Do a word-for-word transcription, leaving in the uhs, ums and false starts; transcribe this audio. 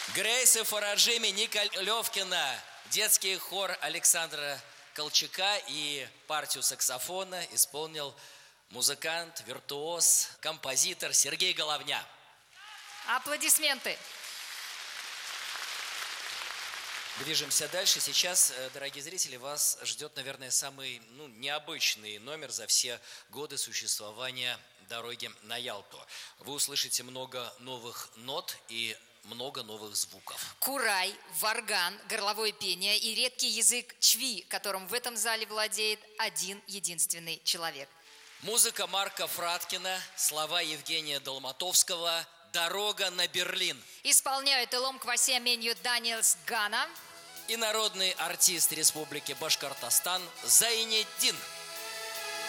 Грейс и Фараджими, Ника Левкина, детский хор Александра Колчака и партию саксофона исполнил музыкант, виртуоз, композитор Сергей Головня. Аплодисменты. Движемся дальше. Сейчас, дорогие зрители, вас ждет, наверное, самый ну, необычный номер за все годы существования дороги на Ялту. Вы услышите много новых нот и много новых звуков. Курай, варган, горловое пение и редкий язык чви, которым в этом зале владеет один единственный человек. Музыка Марка Фраткина, слова Евгения Долматовского «Дорога на Берлин». Исполняют Илом Квасиаменью Даниэлс Гана и народный артист Республики Башкортостан Зайнеддин.